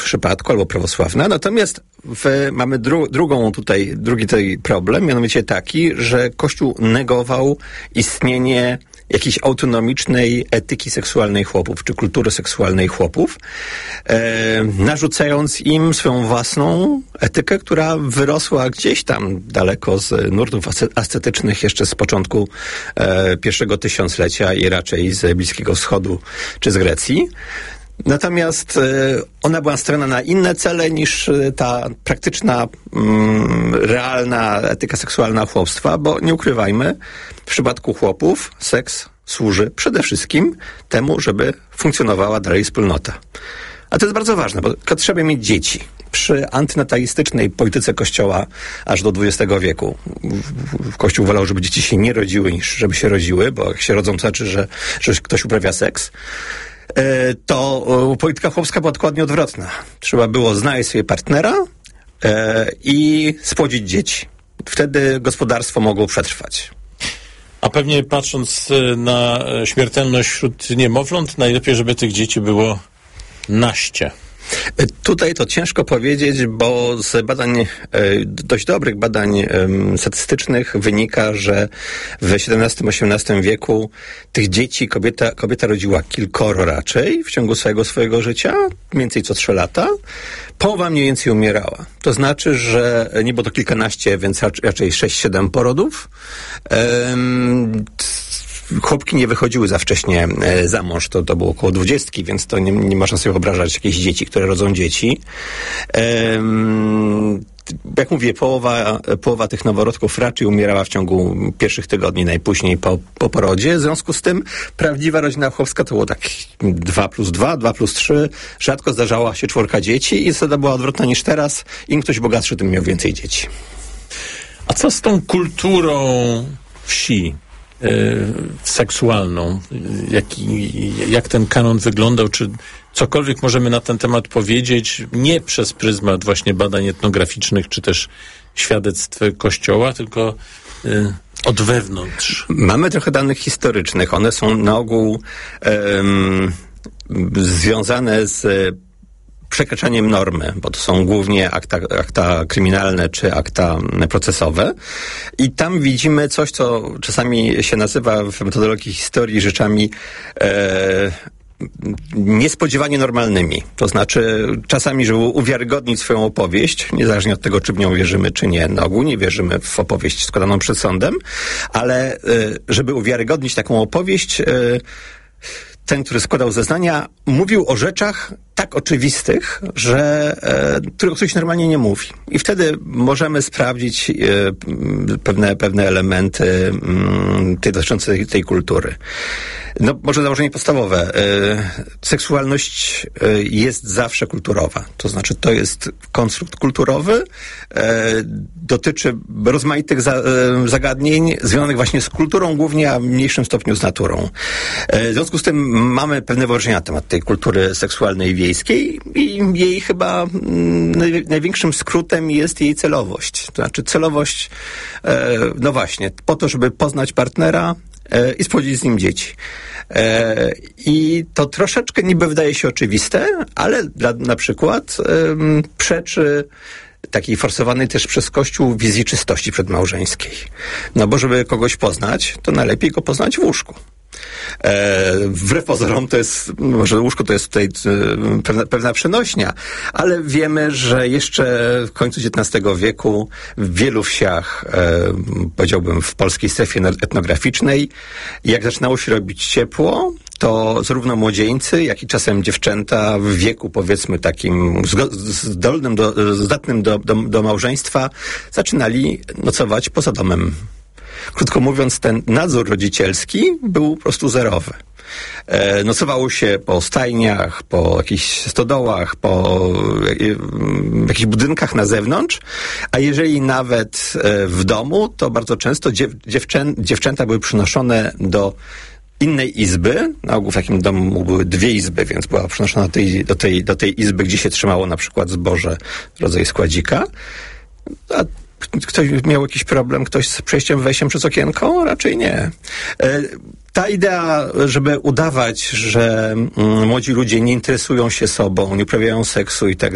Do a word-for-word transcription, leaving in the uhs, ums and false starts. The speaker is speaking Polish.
przypadku, albo prawosławna. Natomiast w, mamy dru, drugą tutaj, drugi tutaj problem, mianowicie taki, że Kościół negował istnienie jakiejś autonomicznej etyki seksualnej chłopów, czy kultury seksualnej chłopów, e, narzucając im swoją własną etykę, która wyrosła gdzieś tam daleko z nurtów ascetycznych jeszcze z początku e, pierwszego tysiąclecia i raczej z Bliskiego Wschodu czy z Grecji. Natomiast e, ona była nastawiona na inne cele niż ta praktyczna, mm, realna etyka seksualna chłopstwa, bo nie ukrywajmy, w przypadku chłopów seks służy przede wszystkim temu, żeby funkcjonowała dalej wspólnota. A to jest bardzo ważne, bo trzeba mieć dzieci. Przy antynatalistycznej polityce Kościoła aż do dwudziestego wieku Kościół wolał, żeby dzieci się nie rodziły, niż żeby się rodziły, bo jak się rodzą, to znaczy, że, że ktoś uprawia seks. To polityka chłopska była dokładnie odwrotna. Trzeba było znaleźć sobie partnera e, i spłodzić dzieci. Wtedy gospodarstwo mogło przetrwać. A pewnie patrząc na śmiertelność wśród niemowląt, najlepiej, żeby tych dzieci było naście. Tutaj to ciężko powiedzieć, bo z badań, dość dobrych badań statystycznych wynika, że w siedemnastym osiemnastym wieku tych dzieci kobieta, kobieta rodziła kilkoro raczej w ciągu swojego swojego życia, mniej więcej co trzy lata. Połowa mniej więcej umierała. To znaczy, że nie było to kilkanaście, więc raczej sześć siedem porodów. Um, Chłopki nie wychodziły za wcześnie e, za mąż, to, to było około dwudziestki, więc to nie, nie można sobie wyobrażać jakieś dzieci, które rodzą dzieci. Ehm, jak mówię, połowa, połowa tych noworodków raczej umierała w ciągu pierwszych tygodni, najpóźniej po, po porodzie. W związku z tym prawdziwa rodzina chłopska to było tak dwa plus dwa, dwa plus trzy. Rzadko zdarzała się czwórka dzieci i zasada była odwrotna niż teraz. Im ktoś bogatszy, tym miał więcej dzieci. A co z tą kulturą wsi? Seksualną, jak, jak ten kanon wyglądał, czy cokolwiek możemy na ten temat powiedzieć, nie przez pryzmat właśnie badań etnograficznych, czy też świadectw Kościoła, tylko y, od wewnątrz. Mamy trochę danych historycznych. One są na ogół um, związane z przekraczaniem normy, bo to są głównie akta, akta kryminalne czy akta procesowe. I tam widzimy coś, co czasami się nazywa w metodologii historii rzeczami e, niespodziewanie normalnymi. To znaczy czasami, żeby uwiarygodnić swoją opowieść, niezależnie od tego, czy w nią wierzymy, czy nie. Na ogół nie wierzymy w opowieść składaną przed sądem, ale e, żeby uwiarygodnić taką opowieść, e, ten, który składał zeznania, mówił o rzeczach tak oczywistych, że e, których ktoś normalnie nie mówi. I wtedy możemy sprawdzić e, pewne, pewne elementy m, tej dotyczące tej, tej kultury. No, może założenie podstawowe. E, seksualność e, jest zawsze kulturowa. To znaczy, to jest konstrukt kulturowy, e, dotyczy rozmaitych za, e, zagadnień związanych właśnie z kulturą, głównie, a w mniejszym stopniu z naturą. E, w związku z tym mamy pewne wyobrażenia na temat tej kultury seksualnej wiejskiej i jej chyba m, największym skrótem jest jej celowość. To znaczy celowość, e, no właśnie, po to, żeby poznać partnera e, i spłodzić z nim dzieci. E, I to troszeczkę niby wydaje się oczywiste, ale dla, na przykład e, przeczy takiej forsowanej też przez Kościół wizji czystości przedmałżeńskiej. No bo żeby kogoś poznać, to najlepiej go poznać w łóżku. E, wbrew pozorom to jest, może łóżko to jest tutaj e, pewna, pewna przenośnia, ale wiemy, że jeszcze w końcu dziewiętnastego wieku w wielu wsiach, e, powiedziałbym w polskiej strefie etnograficznej, jak zaczynało się robić ciepło, to zarówno młodzieńcy, jak i czasem dziewczęta w wieku powiedzmy takim zdolnym, do, zdatnym do, do, do małżeństwa zaczynali nocować poza domem. Krótko mówiąc, ten nadzór rodzicielski był po prostu zerowy. E, nocowało się po stajniach, po jakichś stodołach, po e, jakichś budynkach na zewnątrz, a jeżeli nawet e, w domu, to bardzo często dziew, dziewczę, dziewczęta były przynoszone do innej izby. Na ogół w takim domu były dwie izby, więc była przynoszona do tej, do tej, do tej izby, gdzie się trzymało na przykład zboże, rodzaj składzika. A ktoś miał jakiś problem, ktoś z przejściem, wejściem przez okienko? Raczej nie. Ta idea, żeby udawać, że młodzi ludzie nie interesują się sobą, nie uprawiają seksu i tak